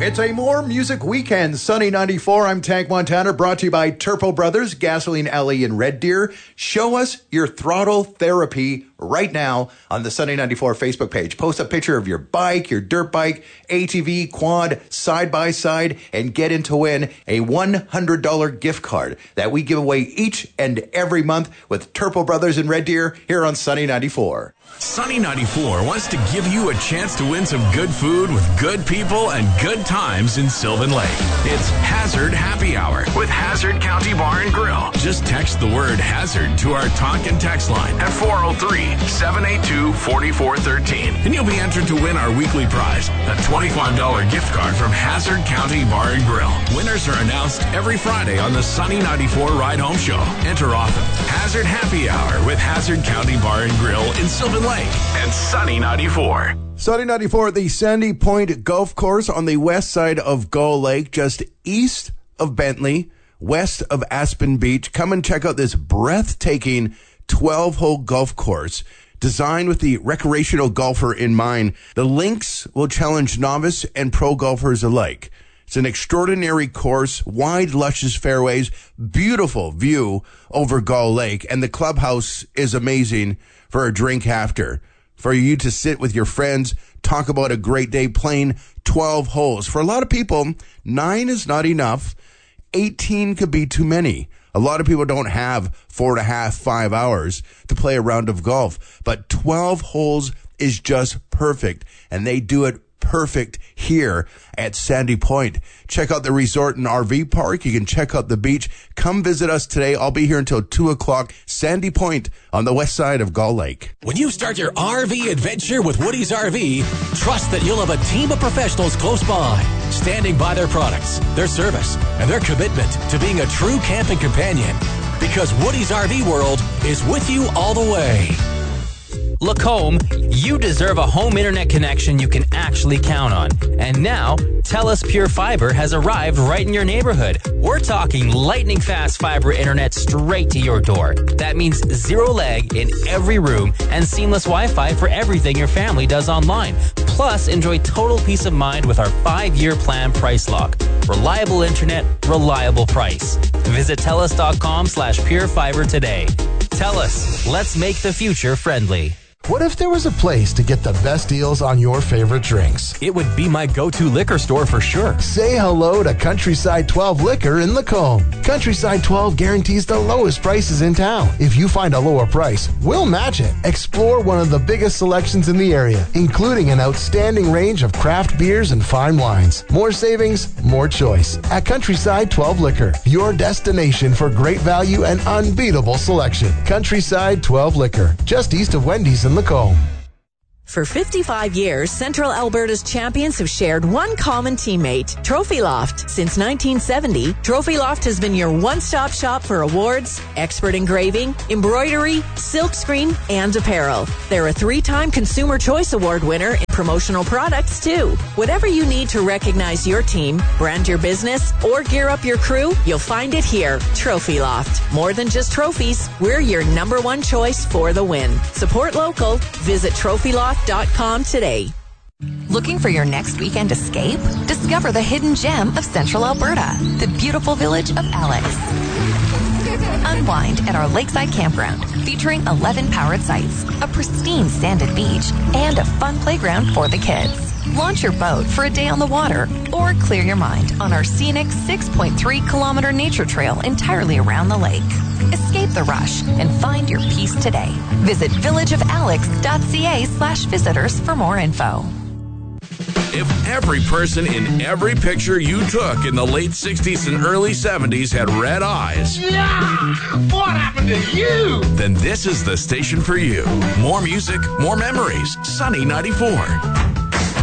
It's a More Music Weekend, Sunny 94. I'm Tank Montana, brought to you by Turpo Brothers, Gasoline Alley in Red Deer. Show us your throttle therapy right now on the Sunny 94 Facebook page. Post a picture of your bike, your dirt bike, ATV, quad, side-by-side, and get in to win a $100 gift card that we give away each and every month with Turpo Brothers in Red Deer here on Sunny 94. Sunny 94 wants to give you a chance to win some good food with good people and good times in Sylvan Lake. It's Hazard Happy Hour with Hazard County Bar and Grill. Just text the word Hazard to our talk and text line at 403-782-4413. And you'll be entered to win our weekly prize, a $25 gift card from Hazard County Bar and Grill. Winners are announced every Friday on the Sunny 94 Ride Home Show. Enter often. Hazard Happy Hour with Hazard County Bar and Grill in Sylvan Lake and Sunny 94. Sunny 94, the Sandy Point Golf Course on the west side of Gull Lake, just east of Bentley, west of Aspen Beach. Come and check out this breathtaking 12-hole golf course designed with the recreational golfer in mind. The links will challenge novice and pro golfers alike. It's an extraordinary course, wide, luscious fairways, beautiful view over Gull Lake, and the clubhouse is amazing for a drink after. For you to sit with your friends, talk about a great day playing 12 holes. For a lot of people, 9 is not enough. 18 could be too many. A lot of people don't have 4.5, 5 hours to play a round of golf, but 12 holes is just perfect, and they do it perfect here at Sandy Point. Check out the resort and RV park. You can check out the beach. Come visit us today. I'll be here until 2 o'clock. Sandy Point on the west side of Gull Lake. When you start your RV adventure with Woody's RV, trust that you'll have a team of professionals close by, standing by their products, their service, and their commitment to being a true camping companion. Because Woody's RV World is with you all the way. Look home, you deserve a home internet connection you can actually count on. And now, TELUS Pure Fiber has arrived right in your neighborhood. We're talking lightning fast fiber internet straight to your door. That means zero lag in every room and seamless Wi-Fi for everything your family does online. Plus, enjoy total peace of mind with our 5-year plan price lock. Reliable internet, reliable price. Visit TELUS.com/purefiber today. TELUS, let's make the future friendly. What if there was a place to get the best deals on your favorite drinks? It would be my go-to liquor store for sure. Say hello to Countryside 12 Liquor in Lacombe. Countryside 12 guarantees the lowest prices in town. If you find a lower price, we'll match it. Explore one of the biggest selections in the area, including an outstanding range of craft beers and fine wines. More savings, more choice. At Countryside 12 Liquor, your destination for great value and unbeatable selection. Countryside 12 Liquor, just east of Wendy's in Lacombe. For 55 years, Central Alberta's champions have shared one common teammate, Trophy Loft. Since 1970, Trophy Loft has been your one-stop shop for awards, expert engraving, embroidery, silkscreen, and apparel. They're a 3-time Consumer Choice Award winner in promotional products, too. Whatever you need to recognize your team, brand your business, or gear up your crew, you'll find it here, Trophy Loft. More than just trophies, we're your #1 choice for the win. Support local. Visit trophyloft.com today. Looking for your next weekend escape? Discover the hidden gem of Central Alberta, the beautiful village of Alex. Unwind at our lakeside campground, featuring 11 powered sites, a pristine sanded beach, and a fun playground for the kids. Launch your boat for a day on the water, or clear your mind on our scenic 6.3-kilometer nature trail entirely around the lake. Escape the rush and find your peace today. Visit villageofalex.ca/visitors for more info. If every person in every picture you took in the late 60s and early 70s had red eyes, yeah! What happened to you? Then this is the station for you. More music, more memories. Sunny 94.